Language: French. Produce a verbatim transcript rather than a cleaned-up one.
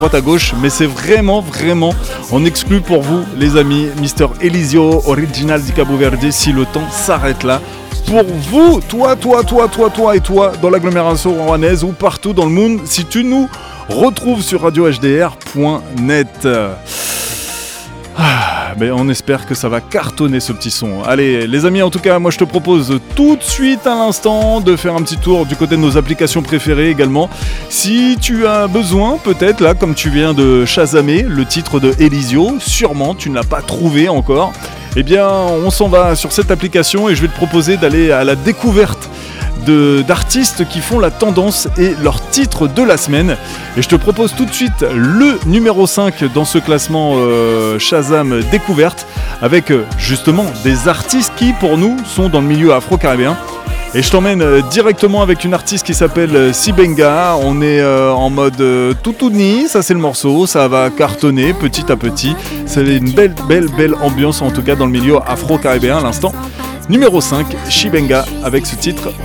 droite à gauche, mais c'est vraiment, vraiment en exclu pour vous, les amis. Mister Elisio, original di Cabo Verde, si le temps s'arrête là. Pour vous, toi, toi, toi, toi, toi et toi, dans l'agglomération rouennaise ou partout dans le monde, si tu nous retrouves sur radio h d r point net. Ah, mais on espère que ça va cartonner ce petit son. Allez, les amis, en tout cas, moi je te propose tout de suite à l'instant de faire un petit tour du côté de nos applications préférées également. Si tu as besoin, peut-être, là, comme tu viens de chasamer le titre de Elisio, sûrement tu ne l'as pas trouvé encore, eh bien, on s'en va sur cette application et je vais te proposer d'aller à la découverte De, d'artistes qui font la tendance et leur titre de la semaine. Et je te propose tout de suite le numéro cinq dans ce classement euh, Shazam découverte, avec euh, justement des artistes qui pour nous sont dans le milieu afro-caribéen. Et je t'emmène euh, directement avec une artiste qui s'appelle euh, Sibenga. On est euh, en mode euh, toutouni, ça c'est le morceau, ça va cartonner petit à petit. C'est une belle, belle, belle ambiance en tout cas dans le milieu afro-caribéen à l'instant. Numéro cinq, Shibenga avec ce titre